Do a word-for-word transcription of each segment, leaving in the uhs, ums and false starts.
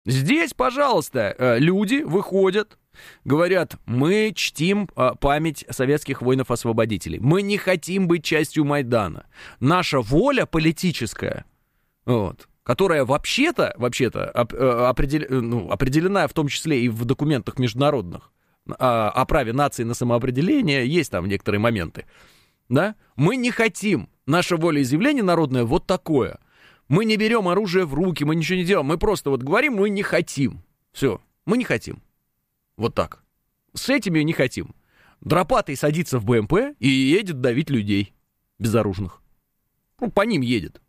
Здесь, пожалуйста, люди выходят, говорят, мы чтим память советских воинов-освободителей. Мы не хотим быть частью Майдана. Наша воля политическая, вот, которая вообще-то, вообще-то определ... ну, определена в том числе и в документах международных о праве нации на самоопределение, есть там некоторые моменты. Да? Мы не хотим. Наше волеизъявление народное вот такое. Мы не берем оружие в руки, мы ничего не делаем. Мы просто вот говорим, мы не хотим. Все, мы не хотим. Вот так. С этими не хотим. Дропатый садится в БМП и едет давить людей безоружных. Ну, по ним едет.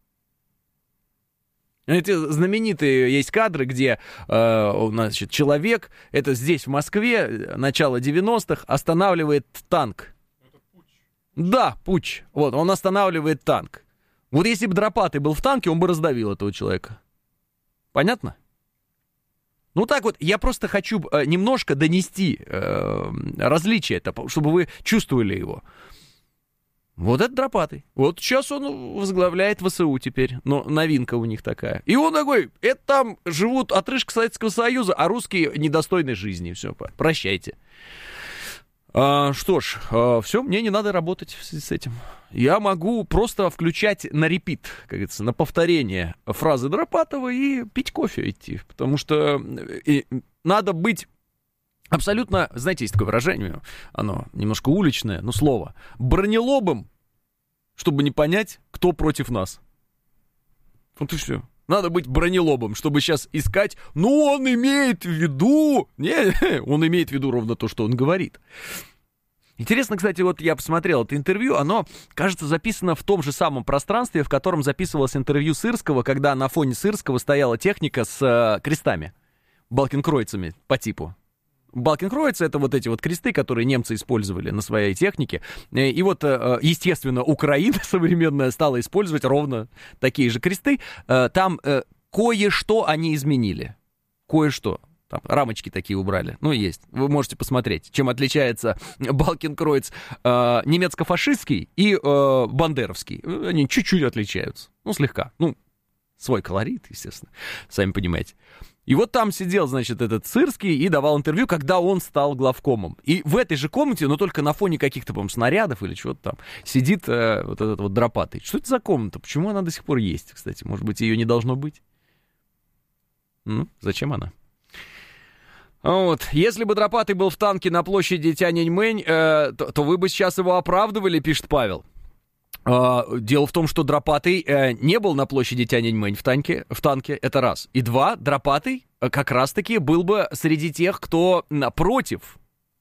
Эти знаменитые есть кадры, где э, значит, человек, это здесь, в Москве, начало девяностых, останавливает танк. Это путч. Да, путч. Вот, он останавливает танк. Вот если бы Дропатый был в танке, он бы раздавил этого человека. Понятно? Ну так вот, я просто хочу э, немножко донести э, различие, это, чтобы вы чувствовали его. Вот это Дропатый. Вот сейчас он возглавляет ВСУ теперь. Но новинка у них такая. И он такой, это там живут отрыжка Советского Союза, а русские недостойны жизни. Все, прощайте. А, что ж, а, все, мне не надо работать в связи с этим. Я могу просто включать на репит, как говорится, на повторение фразы Дропатова и пить кофе идти. Потому что и, надо быть абсолютно, знаете, есть такое выражение, оно немножко уличное, но слово, бронелобым, чтобы не понять, кто против нас. Вот и все. Надо быть бронелобом, чтобы сейчас искать, ну, он имеет в виду... Не, он имеет в виду ровно то, что он говорит. Интересно, кстати, вот я посмотрел это интервью, оно, кажется, записано в том же самом пространстве, в котором записывалось интервью Сырского, когда на фоне Сырского стояла техника с э, крестами, балкенкройцами по типу. Балкенкройцы — это вот эти вот кресты, которые немцы использовали на своей технике. И вот, естественно, Украина современная стала использовать ровно такие же кресты. Там кое-что они изменили. Кое-что. Там рамочки такие убрали. Ну, есть. Вы можете посмотреть, чем отличается Балкенкройц немецко-фашистский и бандеровский. Они чуть-чуть отличаются. Ну, слегка. Ну, свой колорит, естественно. Сами понимаете. И вот там сидел, значит, этот Сырский и давал интервью, когда он стал главкомом. И в этой же комнате, но только на фоне каких-то, по-моему, снарядов или чего-то там, сидит э, вот этот вот Дропатый. Что это за комната? Почему она до сих пор есть, кстати? Может быть, ее не должно быть? Ну, зачем она? Вот. Если бы Дропатый был в танке на площади Тяньаньмэнь, э, то, то вы бы сейчас его оправдывали, пишет Павел. Uh, дело в том, что Дропатый uh, не был на площади Тяньаньмэнь в танке, в танке, это раз. И два, Дропатый uh, как раз-таки был бы среди тех, кто uh, против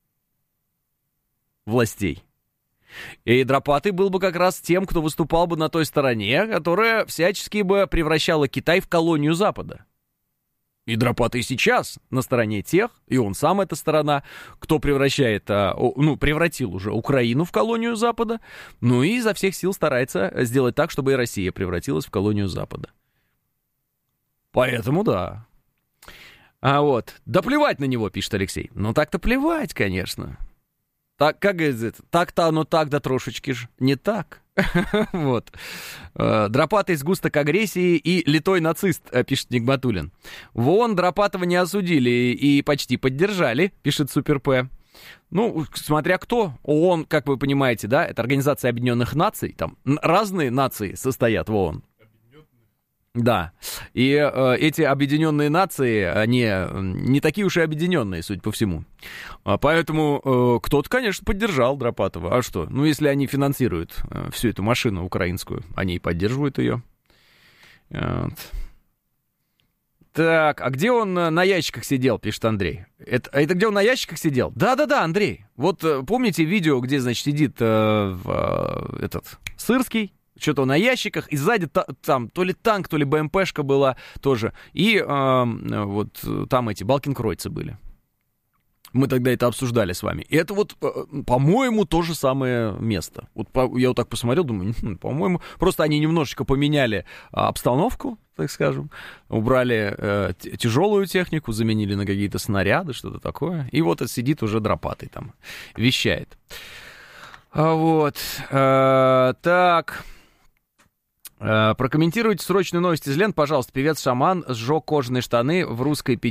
властей. И Дропатый был бы как раз тем, кто выступал бы на той стороне, которая всячески бы превращала Китай в колонию Запада. И Дропатый сейчас на стороне тех, и он сам эта сторона, кто превращает, ну, превратил уже Украину в колонию Запада, ну и изо всех сил старается сделать так, чтобы и Россия превратилась в колонию Запада. Поэтому да. А вот, да плевать на него, пишет Алексей. Ну так-то плевать, конечно. Так, как говорится, так-то оно так, да трошечки ж не так. Вот. Дропатый сгусток агрессии и литой нацист, пишет Нигматуллин. В ООН Дропатова не осудили и почти поддержали, пишет Супер П. Ну, смотря кто. ООН, как вы понимаете, да, это Организация Объединенных Наций. Там разные нации состоят в ООН. Да, и э, эти объединенные нации, они не такие уж и объединенные, судя по всему. А поэтому э, кто-то, конечно, поддержал Дропатова. А что? Ну, если они финансируют э, всю эту машину украинскую, они и поддерживают ее. Вот. Так, а где он на ящиках сидел, пишет Андрей. Это, это где он на ящиках сидел? Да-да-да, Андрей. Вот помните видео, где, значит, сидит э, э, этот Сырский? Что-то на ящиках, и сзади та, там то ли танк, то ли БМПшка была тоже. И э, вот там эти балкенкройцы были. Мы тогда это обсуждали с вами. И это вот, э, по-моему, то же самое место. Вот по, я вот так посмотрел, думаю, хм, по-моему, просто они немножечко поменяли а, обстановку, так скажем. Убрали э, тяжелую технику, заменили на какие-то снаряды, что-то такое. И вот сидит уже Дропатый там, вещает. А вот, э, так... Прокомментируйте срочную новость из лент, пожалуйста. Певец Шаман сжег кожаные штаны в русской